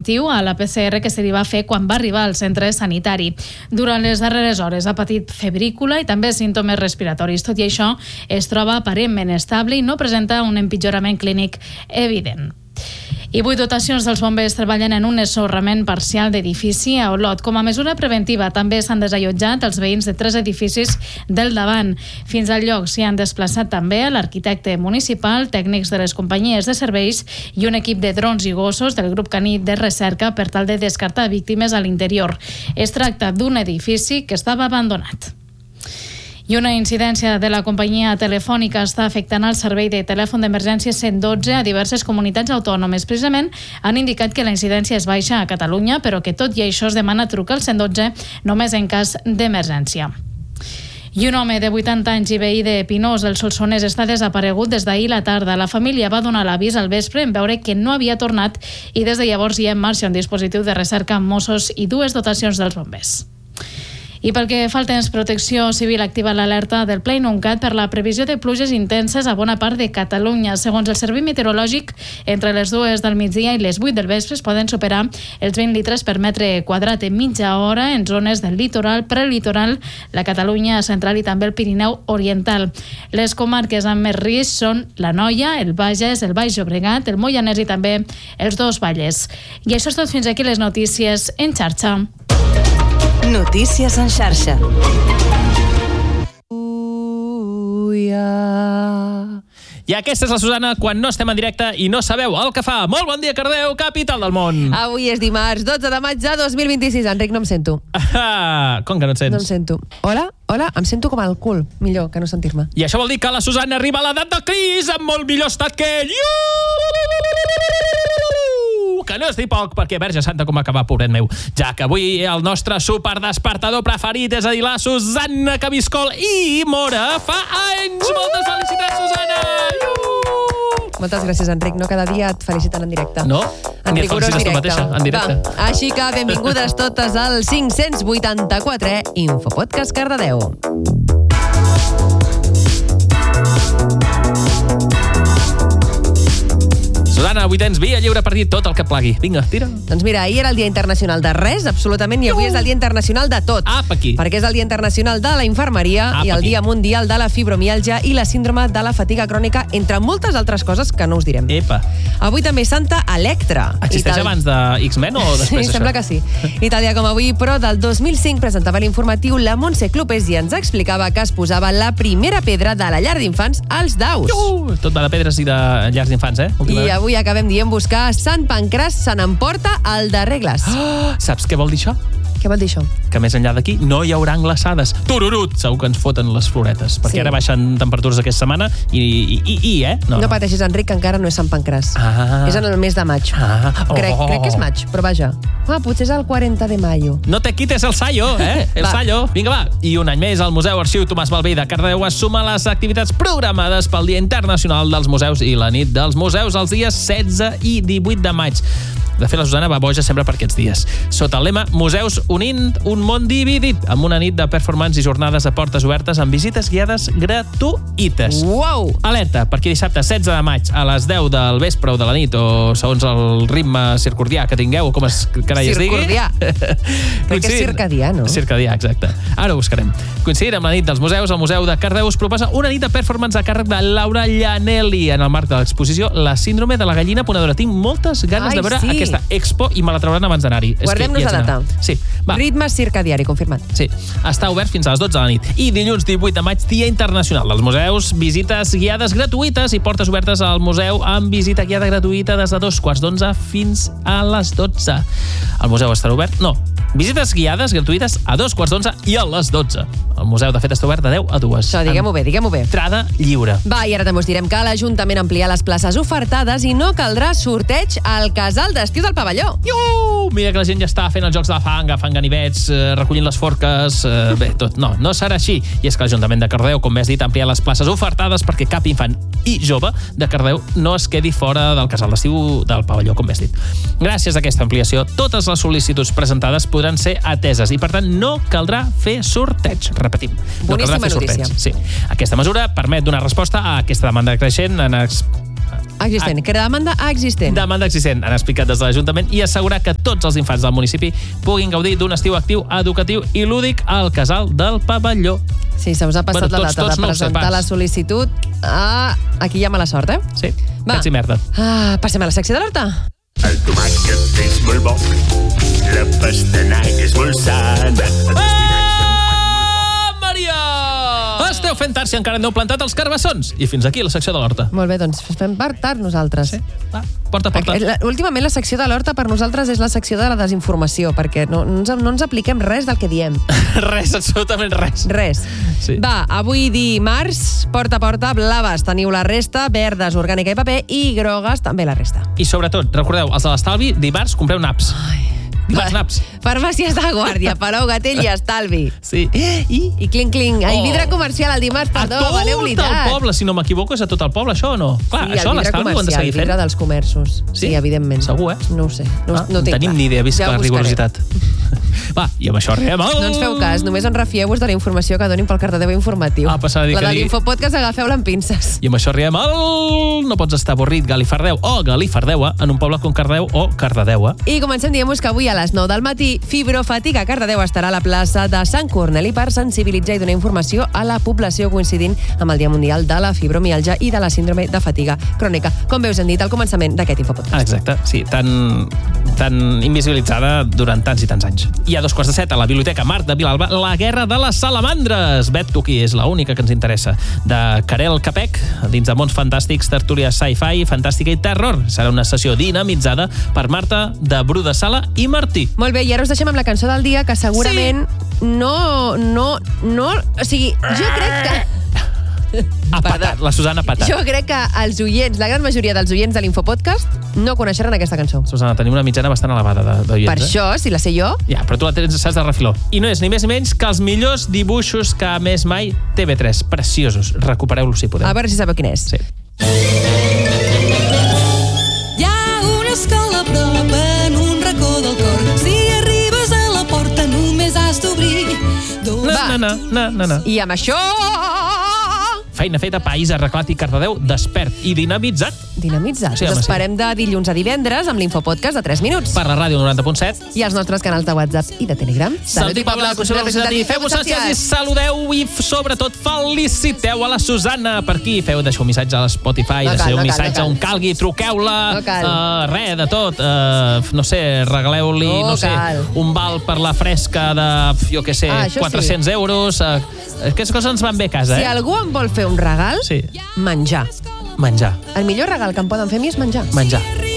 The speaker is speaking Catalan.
positiu a la PCR que se li va fer quan va arribar al centre sanitari. Durant les darreres hores ha patit febrícula i també símptomes respiratoris. Tot i això, es troba aparentment estable i no presenta un empitjorament clínic evident. I 8 dotacions dels bombers treballen en un ensorrament parcial d'edifici a Olot. Com a mesura preventiva, també s'han desallotjat els veïns de 3 edificis del davant. Fins al lloc s'hi han desplaçat també l'arquitecte municipal, tècnics de les companyies de serveis i un equip de drons i gossos del grup caní de recerca per tal de descartar víctimes a l'interior. Es tracta d'un edifici que estava abandonat. I una incidència de la companyia telefònica està afectant el servei de telèfon d'emergència 112 a diverses comunitats autònomes. Precisament han indicat que la incidència és baixa a Catalunya, però que tot i això es demana trucar al 112 només en cas d'emergència. I un home de 80 anys i veí de Pinós, del Solsonès, està desaparegut des d'ahir la tarda. La família va donar l'avís al vespre en veure que no havia tornat i des de llavors hi ha en marxa un dispositiu de recerca amb Mossos i 2 dotacions dels bombers. I pel que fa al temps, Protecció Civil activa l'alerta del Pla Inuncat per la previsió de pluges intenses a bona part de Catalunya. Segons el Servei Meteorològic, entre les 2 del migdia i les 8 del vespre es poden superar els 20 litres per metre quadrat en mitja hora en zones del litoral, prelitoral, la Catalunya central i també el Pirineu Oriental. Les comarques amb més risc són l'Anoia, el Bages, el Baix Llobregat, el Moianès i també els 2 Valles. I això és tot, fins aquí les notícies en xarxa. Notícies en xarxa. I aquesta és la Susana quan no estem en directe i no sabeu el que fa. Molt bon dia, Cardedeu, capital del món. Avui és dimarts, 12 de maig de 2026. Enric, no em sento. Com que no et sents? No em sento. Hola? Hola? Em sento com el cul. Millor que no sentir-me. I això vol dir que la Susana arriba a l'edat del Cris amb molt millor estat que ell. Que no és dir poc, perquè Verge Santa com acabar, pobret meu. Ja que avui el nostre superdespertador preferit, és a dir, la Susana Cabiscol i Mora, fa anys. Moltes felicitats, Susana! Moltes gràcies, Enric. No cada dia et feliciten en directe. No? Ni et felicites tu mateixa, en directe. Va, així que benvingudes totes al 584è Infopodcast Cardedeu. Susana, avui tens via lliure per dir tot el que et plagui. Vinga, tira. Doncs mira, ahir era el Dia Internacional de res, absolutament, i avui és el Dia Internacional de tot. Apa, aquí. Perquè és el Dia Internacional de la Infermeria i el Dia Mundial de la Fibromiàlgia i la síndrome de la fatiga crònica, entre moltes altres coses que no us direm. Epa. Avui també és Santa Electra. Existeix abans de X-Men o després sí, d'això? Sembla que sí. I tal dia com avui, però del 2005 presentava l'informatiu la Montse Clopés i ens explicava que es posava la primera pedra de la llar d'infants als daus. Tot va de pedres i de llars d'infants, I avui acabem dient buscar Sant Pancràs se n'emporta el darrer glaç. Saps què vol dir això? Què vol dir això? Que més enllà d'aquí no hi haurà glaçades. Tururut! Segur que ens foten les floretes, perquè ara baixen temperatures aquesta setmana i No pateixis, Enric, que encara no és Sant Pancràs. És en el mes de maig. Crec que és maig, però vaja. Potser és el 40 de mayo. No te quites el sallo, El sallo. Vinga, va. I un any més, el Museu Arxiu Tomàs Balvey de Cardedeu es suma a les activitats programades pel Dia Internacional dels Museus i la nit dels museus els dies 16 i 18 de maig. De fet, la Susana va boja sempre per aquests dies. Sota el lema Museus unint un món dividit, amb una nit de performance i jornades a portes obertes amb visites guiades gratuïtes. Uau! Alerta, perquè dissabte 16 de maig a les 10 del vespre o de la nit, o segons el ritme circadià que tingueu, o com es carai es digui. Circadià. Crec que és circadià, no? Circadià, exacte. Ara ho buscarem. Coincidint amb la nit dels museus, el Museu de Cardedeu us proposa una nit de performance a càrrec de Laura Llanelli en el marc de l'exposició La síndrome de la gallina ponedora. Tinc moltes ganes de veure aquesta expo i me la trauran abans d'anar-hi. Guardem-nos la data. Sí, va. Ritme circadiari, confirmat. Sí, està obert fins a les 12 de la nit. I dilluns 18 de maig, Dia Internacional dels Museus, visites guiades gratuïtes i portes obertes al museu amb visita guiada gratuïta des de 2:15 fins a les 12. El museu estarà obert? No. Visites guiades gratuïtes a 2:15 i a les 12. El museu, de fet, està obert de 10 a 2. Això, diguem-ho bé. Entrada lliure. Va, i ara també us direm que l'Ajuntament amplia les places ofertades i no caldrà sorteig al casal d'estiu del pavelló. Mira que la gent ja està fent els jocs de la fang, agafant ganivets, recollint les forques, bé, tot. No serà així. I és que l'Ajuntament de Cardedeu, com bé has dit, amplia les places ofertades perquè cap infant i jove de Cardedeu no es quedi fora del casal d'estiu del pavelló, com bé has dit. Gràcies a aquesta ampliació, totes les sol·licituds presentades podran ser ateses i, per tant, no caldrà fer sorteig. Repetim. Boníssima notícia. Sí. Aquesta mesura permet donar resposta a aquesta demanda creixent en Existent. Que era demanda existent. Demanda existent, han explicat des de l'Ajuntament, i assegurar que tots els infants del municipi puguin gaudir d'un estiu actiu, educatiu i lúdic al casal del Pavelló. Sí, se us ha passat la data de presentar la sol·licitud. Aquí hi ha mala sort, eh? Sí, pensi merda. Passem a la secció d'alerta. El tomàquet és molt bo, la pastanaga és molt sana. Maria! Esteu fent tard si encara no heu plantat els carbassons. I fins aquí la secció de l'horta. Molt bé, doncs fem tard nosaltres. Sí, va, porta. Últimament la secció de l'horta per nosaltres és la secció de la desinformació, perquè no ens apliquem res del que diem. Res, absolutament res. Res. Sí. Va, avui dimarts, porta a porta, blaves teniu la resta, verdes, orgànica i paper, i grogues també la resta. I sobretot, recordeu, els de l'estalvi, dimarts compreu naps. Dimarts naps. Farmàcies de Guàrdia, Palau Gatell i Estalvi. Sí. I clinc. El vidre comercial el dimarts, perdó, me l'he oblidat. A tot el poble, si no m'equivoco, és a tot el poble, això o no? Clar, sí, això l'estalvi ho han de seguir fent. El vidre dels comerços. Sí, evidentment. Segur, No ho sé. No tenim ni idea, vist la rigorositat. Va, i amb això arribem al... No ens feu cas, només en refieu-vos de la informació que donin pel Cardedeu informatiu. Passava a dir la de l'Infopodcast agafeu-la amb pinces. I amb això arribem al... No pots estar avorrit, Galifardeu o Galifardeua en un poble com Cardedeu o Cardadeua. I comencem dient-vos que avui a les 9 del matí Fibrofatiga Cardedeu estarà a la plaça de Sant Corneli per sensibilitzar i donar informació a la població coincidint amb el Dia Mundial de la Fibromialgia i de la síndrome de fatiga crònica. Com veus, hem dit al començament d'aquest Infopodcast. Exacte, sí, tan invisibilitzada durant tants i tants anys. I a 2:45 a la Biblioteca Marc de Vilalba, La guerra de les salamandres. Bet tu qui és l'única que ens interessa. De Karel Capek, dins de Mons Fantàstics, tertúlia sci-fi, fantàstica i terror. Serà una sessió dinamitzada per Marta de Bru de Sala i Martí. Molt bé, i ara us deixem amb la cançó del dia, que segurament o sigui, jo crec que... Ha patat, la Susana ha patat. Jo crec que els oients, la gran majoria dels oients de l'Infopodcast no coneixeran aquesta cançó. Susana, tenim una mitjana bastant elevada d'oients. Per això, si la sé jo... Ja, però tu la tens, saps de refiló. I no és ni més ni menys que els millors dibuixos que ha emès mai TV3. Preciosos. Recupereu-los si podeu. A veure si sabeu quin és. Sí. Hi ha una escola a prop en un racó del cor. Si arribes a la porta només has d'obrir. I amb això... Feina feta, país arreglat i Cardedeu despert i dinamitzat. Dinamitzat. Sí, Us esperem de dilluns a divendres amb l'Infopodcast de 3 minuts. Per la ràdio 90.7. I els nostres canals de WhatsApp i de Telegram. Salut i poble, i feu-vos sòcies i saludeu i sobretot feliciteu a la Susana per aquí. Deixeu un missatge a l'Spotify, deixeu un missatge on calgui, truqueu-la, res de tot. No sé, regaleu-li, un val per la fresca de, jo què sé, 400 euros. Aquestes coses ens van bé a casa, Si algú em vol fer un regal, menjar. Menjar. El millor regal que em poden fer a mi és menjar. Menjar.